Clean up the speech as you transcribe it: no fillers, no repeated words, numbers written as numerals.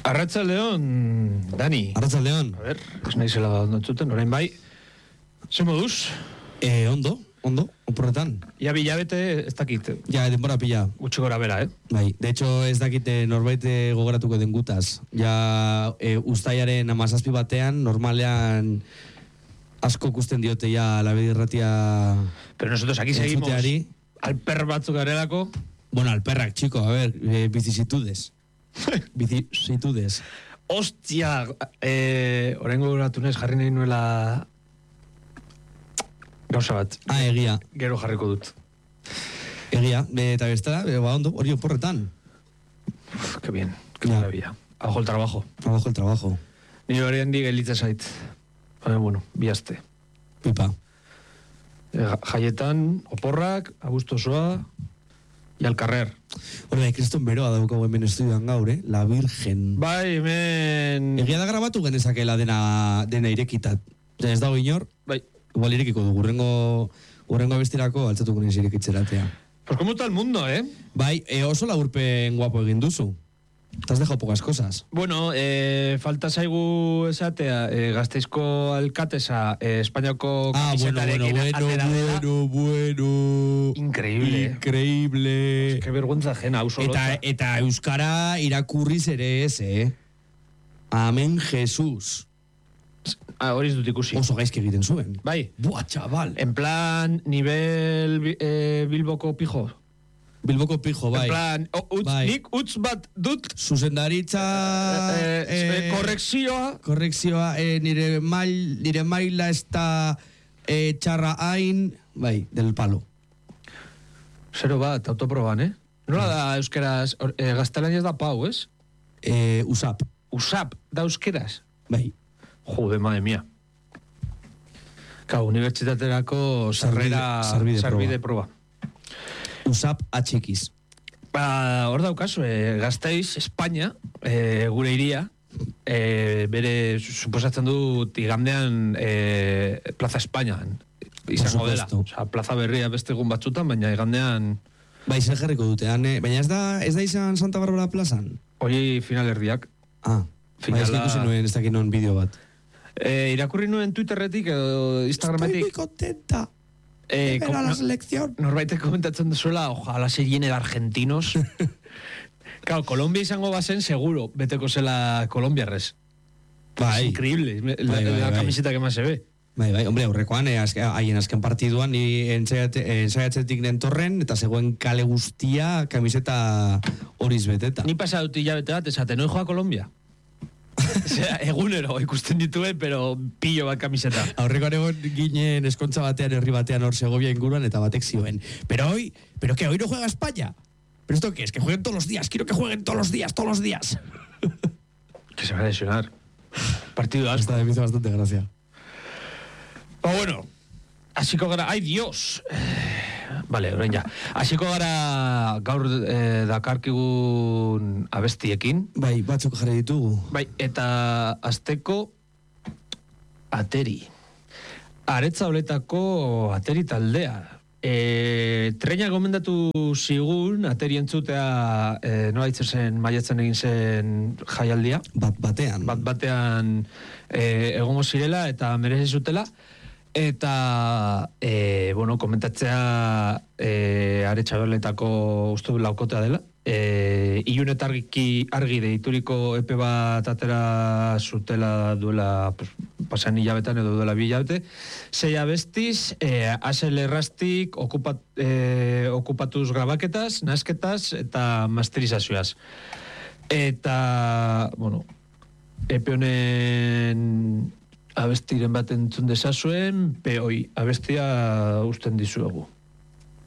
Arratsaldeon, Dani. Arratsaldeon. A ver, ez naizela ondo entzuten, orain bai. Ze moduz? Ondo, oporretan. Ja bilabete ez dakit. Ja, denbora pila. Gutxi gora bera, Bai, de hecho ez dakite norbait gogoratuko den gutaz. Ja, uztailaren 17 batean, normalean asko kusten diote ja Labedirratia. Pero nosotros aquí seguimos alper batzuk garelako. Bueno, alperrak, chico, a ver, vicisitudes. Vicisitudes. Hostia, orengo gratunez jarri nahi nuela gauza bat. Egia. Gero jarriko dut. Egia, eta bestela, ondo, hori oporretan. Qué bien, qué maravilla. Abajo el trabajo. Abajo el trabajo. Ni horien di gelitza zait. Bueno, bihazte. Pipa. Jaietan, oporrak, agustosoa, y al carrer. Hora, Kriston Beroa daukago hemen estudioan gaur, La Virgen. Bai, hemen... Egia da grabatu genezakela dena irekitat. Ez dago inor, bai. Igual irekiko du, urrengo abestirako altzatuko nien irekitzeratea. Pues como está el mundo, Bai, oso laburpen guapo egin duzu. Te has dejado pocas cosas. Bueno, falta zaigu esatea, Gasteizko alkatesa, Espainiako kamisetarekin bueno. Increíble. Es que vergüenza ajena, ausolota. Eta euskara irakurriz ere ez, Amen Jesus. Hori ez dut ikusi. Oso gaizki egiten zuen. Bai. Buah, chaval. En plan, nivel Bilboko pijo. Bilboko pijo, bai. En plan, nik utz bat dut. Zuzendaritza... Korrekzioa, nire maila ez da txarra hain, bai, del palo. Zero bat, autoproban, Nola da euskeraz, gaztelaniaz da pau, ez? Usap. Usap, da euskeraz? Bai. Jode, madre mía. Unibertsitaterako sarbide proba. Usap atxikiz. Hor daukazu, Gasteiz, Espainia, gure iria, bere, suposatzen dut, igandean Plaza Espainia izango dela. Osa, Plaza Berria beste egun batzutan, baina igandean... Bai, zer jarriko dute, baina ez da izan Santa Barbara plazan? Hori finalerdiak. Bai, ez ikusi nuen, ez dakit nuen bideo bat. Irakurri nuen Twitterretik edo Instagrametik. Estoy muy contenta. Era la selección. Norbaitek komentatzen duzuela, ojalá se llene de argentinos. Claro, Colombia izango bazen, seguro, beteko zela kolombiarrez. Bai. Es increíble, la camiseta que más se ve. Bai, hombre, aurrekoan, haien azken partiduan, ni ensaiatzetik nentorren, eta zegoen kale guztia kamiseta horiz beteta. Ni pasa dut hilabete bat, esaten, no joa Colombia? Osea, egunero ikusten dituen, pero pillo bat kamiseta. Aurrekoan egon ginen eskontza batean, herri batean hor Segovia inguruan, eta batek zioen. Pero que hoy no juega España. ¿Pero esto qué es? Que jueguen todos los días. Quiero que jueguen todos los días. Que se va a lesionar. Partido alto. Esta me hizo bastante gracia. Bueno, hasiko gara... ¡Ay, Dios! Vale, orain ja. Hasiko gara gaur dakarkigun abestiekin. Bai, batzuk jarri ditugu. Bai, eta azteko ateri. Aretza holetako ateri taldea. Treina gomendatu zigun ateri entzutea nola hitzer zen maiatzen egin zen jaialdia. Bat-batean egongo zirela eta merezi zutela. Eta, komentatzea Aretsa holetako uste laukotea dela. Ilun eta argi deituriko epe bat atera zutela duela pasan hilabetan edo duela 2 hilabete. 6 abestiz, Asel errastik okupatuz grabaketaz, nasketaz eta masterizazioaz. Eta, epe honen abestiren bat entzun dezazuen, peoi abestia usten dizuegu.